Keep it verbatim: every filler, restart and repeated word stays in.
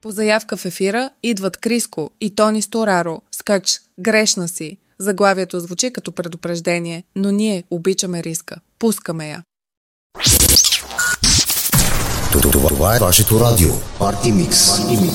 По заявка в ефира идват Криско и Тони Стораро с кърч "Грешна си". Заглавието звучи като предупреждение, но ние обичаме риска. Пускаме я. Това е вашето радио. Парти Микс.